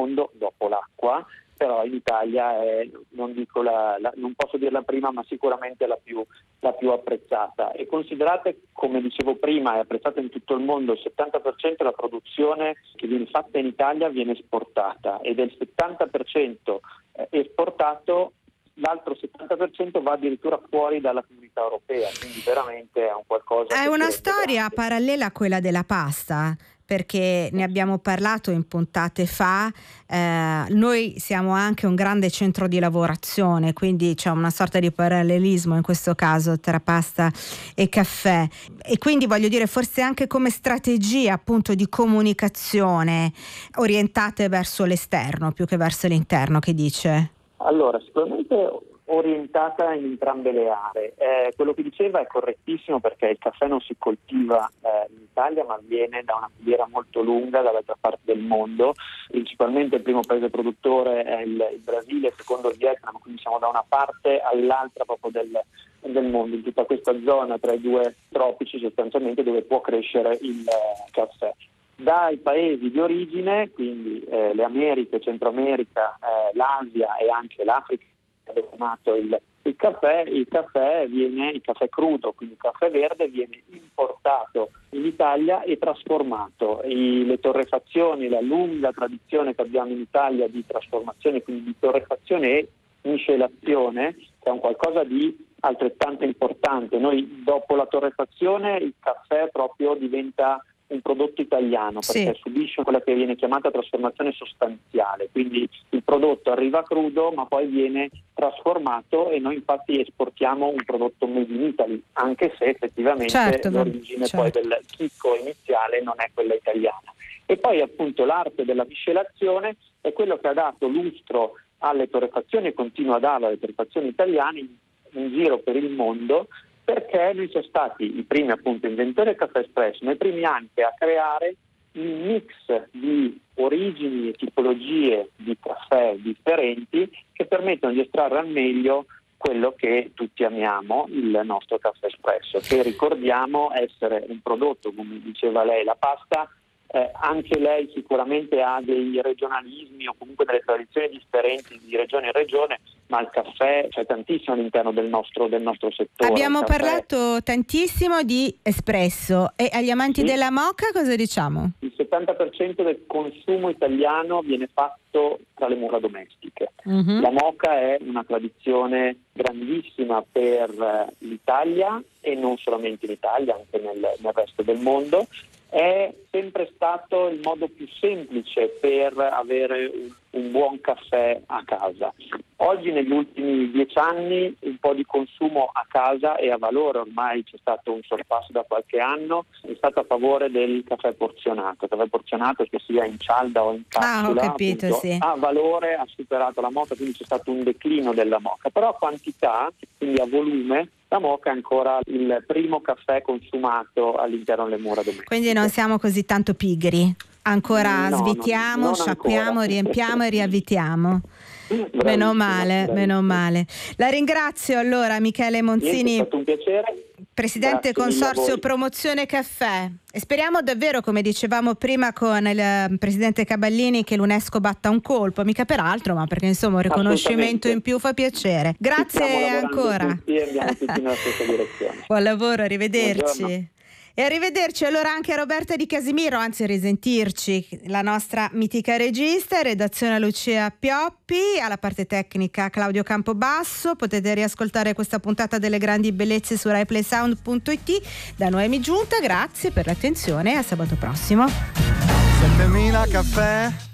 mondo dopo l'acqua, però in Italia è, non dico non posso dire la prima, ma sicuramente la più apprezzata. E considerate, come dicevo prima, è apprezzata in tutto il mondo. Il 70% della produzione che viene fatta in Italia viene esportata, e del 70% esportato l'altro 70% va addirittura fuori dalla comunità europea, quindi veramente è un qualcosa. È una storia parallela a quella della pasta, perché ne abbiamo parlato in puntate fa. Noi siamo anche un grande centro di lavorazione, quindi c'è una sorta di parallelismo in questo caso tra pasta e caffè, e quindi voglio dire, forse anche come strategia appunto di comunicazione orientate verso l'esterno più che verso l'interno. Che dice? Allora, sicuramente orientata in entrambe le aree. Quello che diceva è correttissimo, perché il caffè non si coltiva in Italia, ma viene da una filiera molto lunga dall'altra parte del mondo. Principalmente il primo paese produttore è il Brasile, secondo il Vietnam, quindi siamo da una parte all'altra proprio del mondo, in tutta questa zona tra i due tropici sostanzialmente, dove può crescere il caffè. Dai paesi di origine, quindi le Americhe, Centro America, l'Asia e anche l'Africa, dove è nato il caffè viene, il caffè crudo, quindi il caffè verde, viene importato in Italia e trasformato. Le torrefazioni, la lunga tradizione che abbiamo in Italia di trasformazione, quindi di torrefazione e miscelazione, che è un qualcosa di altrettanto importante. Noi dopo la torrefazione il caffè proprio diventa un prodotto italiano, perché subisce quella che viene chiamata trasformazione sostanziale, quindi il prodotto arriva crudo ma poi viene trasformato, e noi infatti esportiamo un prodotto made in Italy, anche se effettivamente l'origine poi del chicco iniziale non è quella italiana. E poi appunto l'arte della miscelazione è quello che ha dato lustro alle torrefazioni e continua a darlo alle torrefazioni italiane in giro per il mondo, perché noi siamo stati i primi appunto inventori del caffè espresso, nei primi anni a creare un mix di origini e tipologie di caffè differenti che permettono di estrarre al meglio quello che tutti amiamo, il nostro caffè espresso, che ricordiamo essere un prodotto, come diceva lei, la pasta. Anche lei sicuramente ha dei regionalismi o comunque delle tradizioni differenti di regione in regione, ma il caffè c'è tantissimo all'interno del nostro settore. Abbiamo parlato tantissimo di espresso, e agli amanti della moka cosa diciamo? Il 70% del consumo italiano viene fatto tra le mura domestiche. La moka è una tradizione grandissima per l'Italia, e non solamente in Italia, anche nel resto del mondo. È sempre stato il modo più semplice per avere un buon caffè a casa. Oggi, negli ultimi 10 anni, un po' di consumo a casa e a valore, ormai c'è stato un sorpasso da qualche anno, è stato a favore del caffè porzionato. Il caffè porzionato, che sia in cialda o in capsula, ho capito, appunto, a valore ha superato la moka, quindi c'è stato un declino della moka. Però a quantità, quindi a volume, la moka è ancora il primo caffè consumato all'interno delle mura domestiche. Quindi non siamo così tanto pigri, ancora svitiamo, non sciacquiamo, riempiamo e riavvitiamo. Meno male. La ringrazio allora, Michele Monzini. È stato un piacere. Presidente Consorzio Promozione Caffè, e speriamo davvero, come dicevamo prima con il presidente Caballini, che l'UNESCO batta un colpo, mica per altro, ma perché insomma un riconoscimento in più fa piacere. Grazie ancora. Tutti, andiamo tutti nella stessa direzione. Buon lavoro, arrivederci. Buongiorno. E arrivederci allora anche a Roberta Di Casimiro, anzi risentirci, la nostra mitica regista, redazione Lucia Pioppi, alla parte tecnica Claudio Campobasso. Potete riascoltare questa puntata delle grandi bellezze su RaiPlaySound.it. Da Noemi Giunta, grazie per l'attenzione e a sabato prossimo. 7000 caffè